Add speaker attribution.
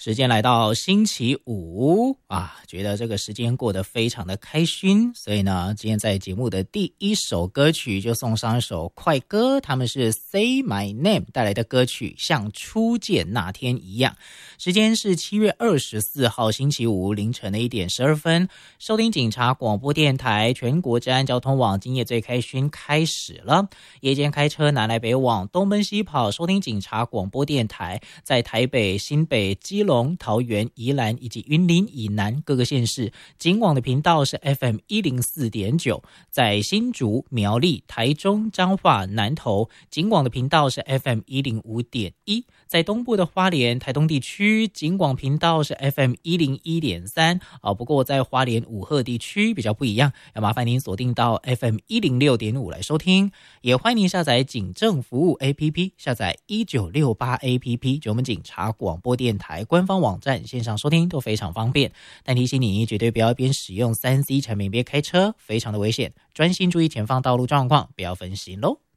Speaker 1: 时间来到星期五啊，觉得这个时间过得非常的开心，所以呢，今天在节目的第一首歌曲就送上一首快歌，他们是 Say My Name 带来的歌曲，像初见那天一样。时间是7月24号星期五凌晨的1点12分，收听警察广播电台全国治安交通网今夜最开勋开始了。夜间开车南来北往，东奔西跑，收听警察广播电台，在台北、新北、基隆、桃园、宜兰以及云林以南各个县市，警广的频道是 FM 104.9，在新竹、苗栗、台中、彰化、南投，警广的频道是 FM 105.1，在东部的花莲、台东地区，警广频道是 FM 101.3，不过在花莲五鹤地区比较不一样，要麻烦您锁定到 FM 106.5来收听，也欢迎您下载警政服务 APP， 下载1968 APP， 就我们警察广播电台官方网站线上收听都非常方便，但提醒你绝对不要边使用 3C 产品边开车，非常的危险，专心注意前方道路状况，不要分心咯。